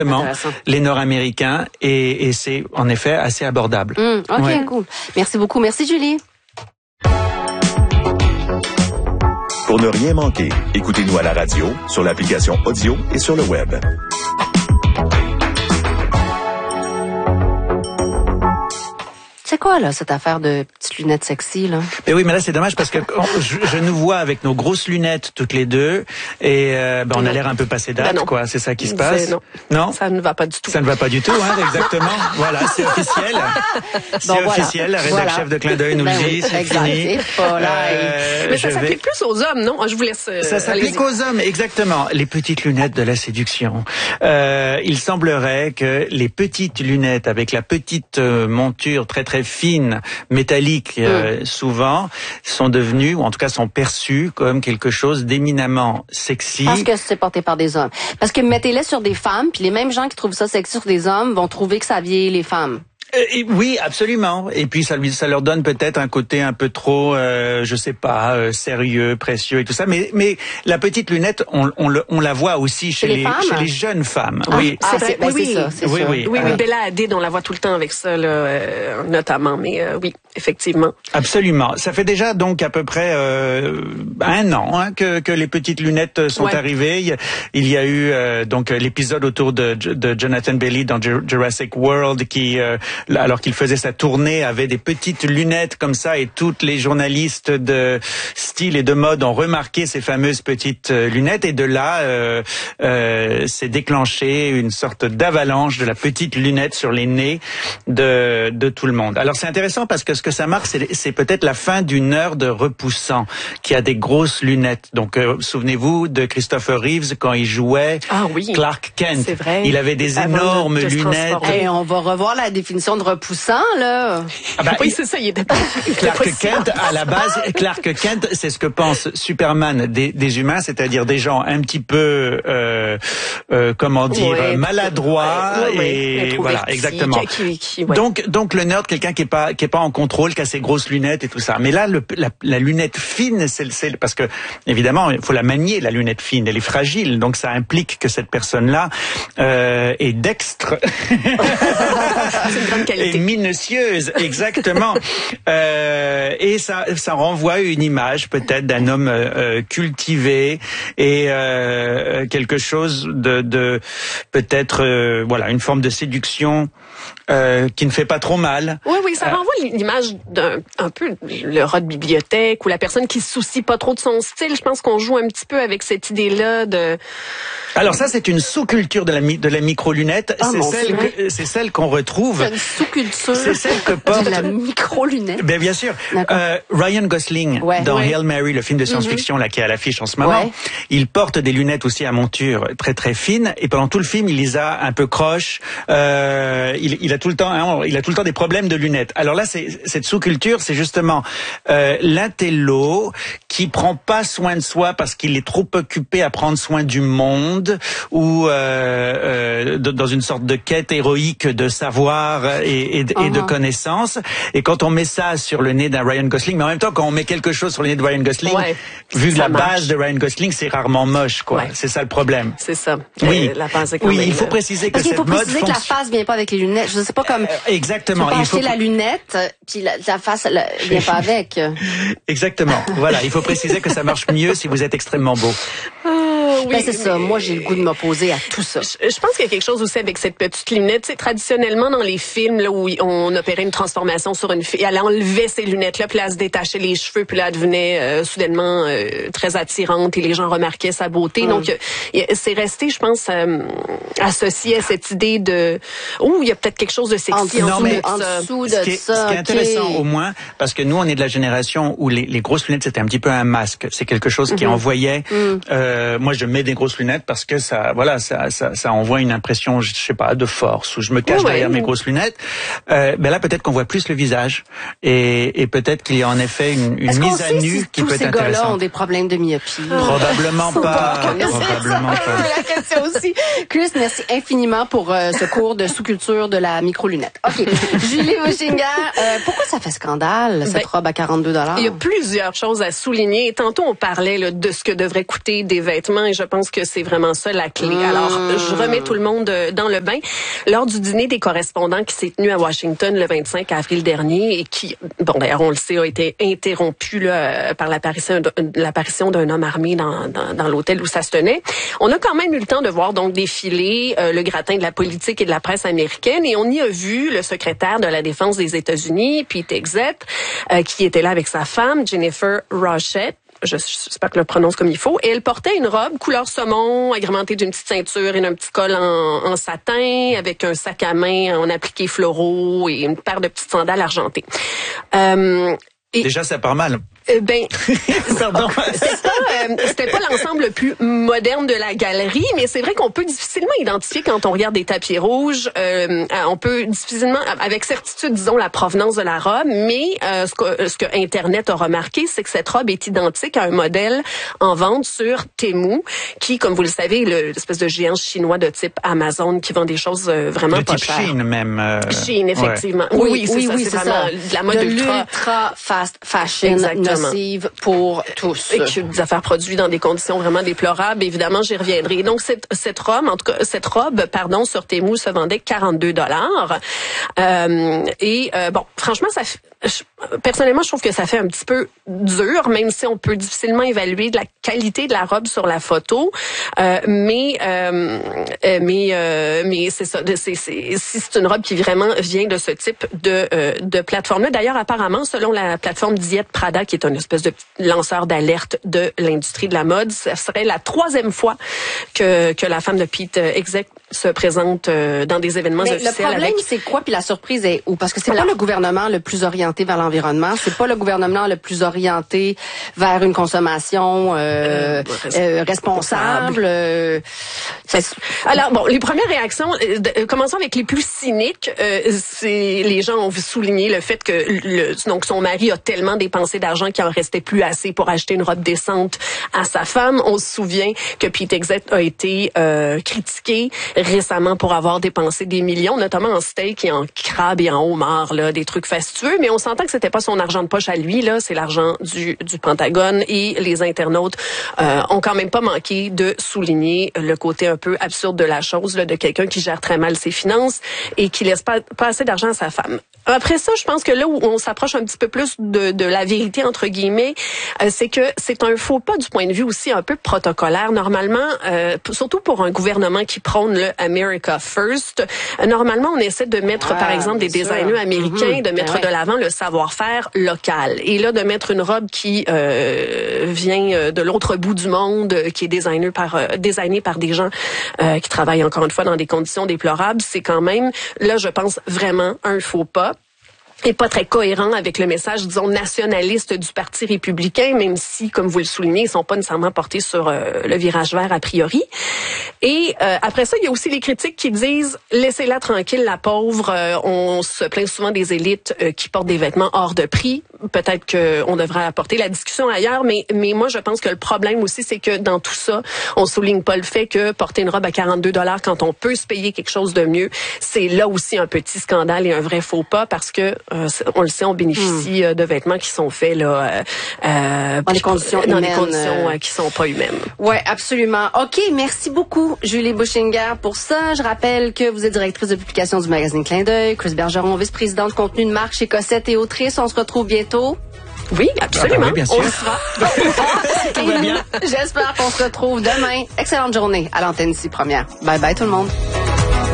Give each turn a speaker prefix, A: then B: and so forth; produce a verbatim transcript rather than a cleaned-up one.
A: les Nord-Américains et, et c'est en effet assez abordable.
B: Mmh, ok, ouais. Cool. Merci beaucoup. Merci Julie.
C: Pour ne rien manquer, écoutez-nous à la radio, sur l'application audio et sur le web.
B: C'est quoi, là, cette affaire de petites lunettes sexy, là?
A: Mais oui, mais là, c'est dommage parce que je, je nous vois avec nos grosses lunettes toutes les deux et euh, ben, on a l'air un peu passé date, ben quoi. C'est ça qui se passe?
D: Non.
A: Non?
D: Ça ne va pas du tout.
A: Ça ne va pas du tout, hein, exactement. Voilà, c'est officiel. C'est bon, officiel. Voilà. La rédac voilà. chef de Clin d'œil nous ben le dit, oui, c'est exact. Fini.
D: Euh, mais ça s'applique vais... plus aux hommes, non? Je vous laisse... Euh,
A: ça s'applique aux hommes, exactement. Les petites lunettes de la séduction. Euh, il semblerait que les petites lunettes avec la petite euh, monture très très fines, métalliques euh, mmh. souvent, sont devenues, ou en tout cas sont perçues comme quelque chose d'éminemment sexy.
B: Parce que c'est porté par des hommes. Parce que mettez-les sur des femmes, puis les mêmes gens qui trouvent ça sexy sur des hommes vont trouver que ça vieillit les femmes.
A: Euh, oui, absolument. Et puis ça lui, ça leur donne peut-être un côté un peu trop, euh, je sais pas, euh, sérieux, précieux et tout ça. Mais, mais la petite lunette, on, on, le, on la voit aussi chez, chez, les, chez les jeunes femmes.
B: Ah,
A: oui,
B: ah, c'est, ben,
D: oui,
B: c'est ça. C'est
D: oui,
B: ça.
D: oui, oui, oui. Bella Hadid, on la voit tout le temps avec ça, là, euh, notamment. Mais euh, oui, effectivement.
A: Absolument. Ça fait déjà donc à peu près euh, un an hein, que, que les petites lunettes sont ouais. arrivées. Il y a, il y a eu euh, donc l'épisode autour de, de Jonathan Bailey dans Jurassic World qui euh, alors qu'il faisait sa tournée, avait des petites lunettes comme ça et toutes les journalistes de style et de mode ont remarqué ces fameuses petites lunettes et de là, euh, euh, s'est déclenché une sorte d'avalanche de la petite lunette sur les nez de, de tout le monde. Alors c'est intéressant parce que ce que ça marque, c'est, c'est peut-être la fin d'une heure de repoussant qui a des grosses lunettes. Donc euh, souvenez-vous de Christopher Reeves quand il jouait
D: ah, oui.
A: Clark Kent.
D: C'est vrai.
A: Il avait des énormes de, de lunettes.
B: Et on va revoir la définition de repoussant. Poussant, là.
D: Ah bah, oui, c'est ça, il était pas...
A: Clark Kent, à la base, Clark Kent, c'est ce que pense Superman des, des humains, c'est-à-dire des gens un petit peu, euh, euh, comment dire, ouais, maladroits ouais, ouais, et voilà, exactement. Qui, qui, ouais. Donc, donc le nerd, quelqu'un qui est pas, qui est pas en contrôle, qui a ses grosses lunettes et tout ça. Mais là, le, la, la lunette fine, c'est, c'est parce que évidemment, il faut la manier, la lunette fine, elle est fragile, donc ça implique que cette personne-là euh, est dextre.
D: C'est une grande qualité.
A: Et minutieuse, exactement. euh, et ça, ça renvoie une image peut-être d'un homme euh, cultivé et euh, quelque chose de, de peut-être, euh, voilà, une forme de séduction euh, qui ne fait pas trop mal.
D: Oui, oui, ça renvoie euh, l'image d'un un peu le rat de bibliothèque ou la personne qui se soucie pas trop de son style. Je pense qu'on joue un petit peu avec cette idée-là de.
A: Alors ça, c'est une sous-culture de la de la micro-lunette. Oh, c'est celle que, c'est celle qu'on retrouve.
B: C'est une sous-culture.
A: C'est celle que porte
B: de la micro-lunette.
A: Ben bien sûr. Euh, Ryan Gosling
B: ouais.
A: dans
B: ouais.
A: Hail Mary, le film de science-fiction mm-hmm. là qui est à l'affiche en ce moment, ouais. il porte des lunettes aussi à monture très très fines et pendant tout le film, il les a un peu croches. Euh, il, il a tout le temps, hein, il a tout le temps des problèmes de lunettes. Alors là, c'est cette sous-culture, c'est justement euh, l'intello qui prend pas soin de soi parce qu'il est trop occupé à prendre soin du monde ou euh, euh, dans une sorte de quête héroïque de savoir et, et, uh-huh. et de connaissances. Et quand on met ça sur le nez d'un Ryan Gosling, mais en même temps, quand on met quelque chose sur le nez de Ryan Gosling,
D: ouais,
A: vu que la marche. base de Ryan Gosling, c'est rarement moche, quoi. Ouais. C'est ça le problème.
D: C'est ça.
A: Oui,
D: euh, la base est quand
A: oui,
D: même...
A: il faut préciser que
B: Parce
A: cette
B: mode
A: mode
B: fonctionne. Il faut préciser que la face vient pas avec les lunettes. Je sais pas comme.
A: Euh, exactement.
B: Tu peux
A: il faut
B: acheter la lunette, puis la, la face la, vient pas avec.
A: Exactement. Voilà, il faut préciser que ça marche mieux si vous êtes extrêmement beau.
D: Oh, oui,
B: ben c'est ça. Moi, j'ai le goût de m'opposer à tout ça.
D: Je, je pense qu'il y a quelque chose aussi avec cette petite lunette. Tu sais, traditionnellement, dans les films là, où on opérait une transformation sur une fille, elle enlevait ses lunettes-là, puis là, elle se détachait les cheveux, puis là, elle devenait euh, soudainement euh, très attirante et les gens remarquaient sa beauté. Mm. Donc, euh, c'est resté, je pense, euh, associé à cette idée de... Oh, il y a peut-être quelque chose de sexy en,
B: en,
D: dessous,
B: mais,
D: de
B: en
D: ça.
B: dessous de
A: ce qui est,
B: ça.
A: Ce qui est intéressant
B: okay.
A: au moins, parce que nous, on est de la génération où les, les grosses lunettes, c'était un petit peu un masque. C'est quelque chose qui mm-hmm. envoyait... Mm. Euh, moi, je mets des grosses lunettes parce que ça, voilà, ça, ça, ça envoie une impression, je sais pas, de force, où je me cache oh, derrière ouais. mes grosses lunettes. Euh, ben là, peut-être qu'on voit plus le visage, et, et peut-être qu'il y a en effet une, une mise à nu
B: si
A: qui peut être intéressante. Tous ces
B: gars-là ont des problèmes de myopie.
A: Probablement pas. Probablement pas.
B: La question aussi. Chris, merci infiniment pour euh, ce cours de sous-culture de la micro-lunette. Ok, Julie Mushinga, euh, pourquoi ça fait scandale cette ben, robe à quarante-deux dollars?
D: Il y a plusieurs choses à souligner. Tantôt, on parlait là, de ce que devraient coûter des vêtements et je pense que c'est vraiment ça la clé. Mmh. Alors, je remets tout le monde dans le bain. Lors du dîner des correspondants qui s'est tenu à Washington le vingt-cinq avril dernier et qui, bon d'ailleurs on le sait, a été interrompu là, par l'apparition, l'apparition d'un homme armé dans, dans, dans l'hôtel où ça se tenait, on a quand même eu le temps de voir donc défiler euh, le gratin de la politique et de la presse américaine et on y a vu le secrétaire de la Défense des États-Unis, Pete Hegseth, euh, qui était là avec sa femme, Jennifer Rochette. J'espère que je le prononce comme il faut. Et elle portait une robe couleur saumon, agrémentée d'une petite ceinture et d'un petit col en, en satin, avec un sac à main en appliqué floraux et une paire de petites sandales argentées. Euh, et
A: Déjà, ça part mal.
D: Euh, ben, pardon. C'était pas, euh, c'était pas l'ensemble le plus moderne de la galerie, mais c'est vrai qu'on peut difficilement identifier quand on regarde des tapis rouges. Euh, on peut difficilement, avec certitude, disons, la provenance de la robe. Mais euh, ce que ce que Internet a remarqué, c'est que cette robe est identique à un modèle en vente sur Temu, qui, comme vous le savez, est l'espèce de géant chinois de type Amazon qui vend des choses euh, vraiment
A: de
D: pas
A: type
D: chères.
A: Chine même. Euh...
D: Chine, effectivement.
B: Ouais.
D: Oui,
B: oui,
D: oui,
B: oui,
D: c'est ça.
B: oui,
D: c'est,
B: c'est
D: vraiment
B: ça.
D: de la mode
B: de
D: ultra.
B: l'ultra fast fashion.
D: Exactement.
B: Nocive pour tous.
D: Et que des affaires produites dans des conditions vraiment déplorables. Évidemment, j'y reviendrai. Donc, cette, cette robe, en tout cas, cette robe, pardon, sur Temu se vendait quarante-deux dollars. Euh, et, euh, bon, franchement, ça fait, je, personnellement, je trouve que ça fait un petit peu dur, même si on peut difficilement évaluer de la qualité de la robe sur la photo. Euh, mais, euh, mais, euh, mais c'est ça. C'est, c'est, si c'est une robe qui vraiment vient de ce type de, euh, de plateforme-là. D'ailleurs, apparemment, selon la plateforme Diet Prada, qui est une espèce de lanceur d'alerte de l'industrie de la mode, ce serait la troisième fois que, que la femme de Pete Hegseth se présente dans des événements
B: mais
D: officiels.
B: Le problème,
D: avec...
B: c'est quoi? Puis la surprise est où? Parce que c'est
D: Alors,
B: pas le gouvernement le plus orienté vers l'environnement, c'est pas le gouvernement le plus orienté vers une consommation euh, euh, responsable. Euh,
D: Alors, bon, les premières réactions, euh, commençons avec les plus cyniques. Euh, c'est les gens ont souligné le fait que le, donc son mari a tellement dépensé d'argent qu'il en restait plus assez pour acheter une robe décente à sa femme. On se souvient que Pete Hegseth a été euh, critiqué récemment pour avoir dépensé des millions, notamment en steak et en crabe et en homard, là, des trucs fastueux. Mais on s'entend que c'était pas son argent de poche à lui, là, c'est l'argent du, du Pentagone. Et les internautes euh, ont quand même pas manqué de souligner le côté un peu absurde de la chose, là, de quelqu'un qui gère très mal ses finances et qui laisse pas, pas assez d'argent à sa femme. Après ça, je pense que là où on s'approche un petit peu plus de, de la vérité, entre guillemets, euh, c'est que c'est un faux pas du point de vue aussi un peu protocolaire. Normalement, euh, surtout pour un gouvernement qui prône le America First, euh, normalement, on essaie de mettre,
B: ouais,
D: par exemple, des designers américains,
B: mmh,
D: de mettre
B: ouais.
D: de l'avant le savoir-faire local. Et là, de mettre une robe qui euh, vient de l'autre bout du monde, qui est designée par, euh, designée par des gens euh, qui travaillent, encore une fois, dans des conditions déplorables, c'est quand même, là, je pense, vraiment un faux pas. Et pas très cohérent avec le message, disons, nationaliste du Parti républicain, même si, comme vous le soulignez, ils sont pas nécessairement portés sur euh, le virage vert a priori. Et euh, après ça, il y a aussi les critiques qui disent « Laissez-la tranquille, la pauvre. Euh, » On se plaint souvent des élites euh, qui portent des vêtements hors de prix. Peut-être qu'on devrait apporter la discussion ailleurs, mais mais moi, je pense que le problème aussi, c'est que dans tout ça, on souligne pas le fait que porter une robe à quarante-deux dollars quand on peut se payer quelque chose de mieux, c'est là aussi un petit scandale et un vrai faux pas parce que Euh, on le sait, on bénéficie mmh. de vêtements qui sont faits là euh,
B: dans des conditions
D: dans
B: humaines,
D: des conditions
B: euh...
D: qui sont pas humaines.
B: Ouais, absolument. OK, merci beaucoup Julie Bouchinger pour ça. Je rappelle que vous êtes directrice de publication du magazine Clin d'œil, Chris Bergeron, vice-présidente de contenu de marque chez Cossette et Autrice. On se retrouve bientôt.
D: Oui, absolument.
A: Ah, oui, bien sûr.
D: On le fera.
A: Tout va bien.
B: J'espère qu'on se retrouve demain. Excellente journée à l'antenne ici première. Bye bye tout le monde.